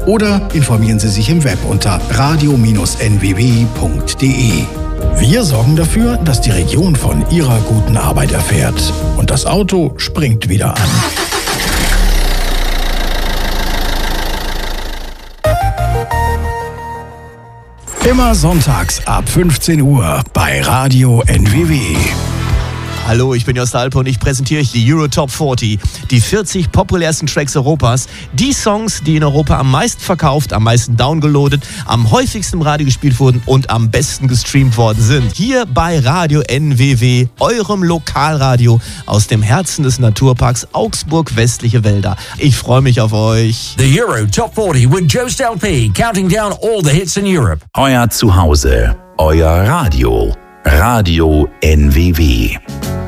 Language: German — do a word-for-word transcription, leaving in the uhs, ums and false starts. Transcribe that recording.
oder informieren Sie sich im Web unter radio Bindestrich n w w punkt d e. Wir sorgen dafür, dass die Region von Ihrer guten Arbeit erfährt. Und das Auto springt wieder an. Immer sonntags ab fünfzehn Uhr bei Radio N W W. Hallo, ich bin Jost Alpe und ich präsentiere euch die Euro Top vierzig, die vierzig populärsten Tracks Europas, die Songs, die in Europa am meisten verkauft, am meisten downgeloadet, am häufigsten im Radio gespielt wurden und am besten gestreamt worden sind. Hier bei Radio N W W, eurem Lokalradio aus dem Herzen des Naturparks Augsburg Westliche Wälder. Ich freue mich auf euch. The Euro Top vierzig with Jost Alpe, counting down all the hits in Europe. Euer Zuhause, euer Radio. Radio N W W.